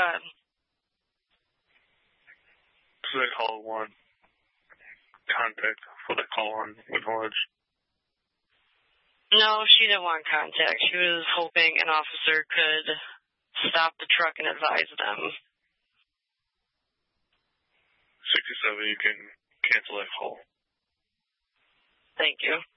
So they call one contact for the call on with Hodge. No, she didn't want contact. She was hoping an officer could stop the truck and advise them. 67, you can cancel that call. Thank you.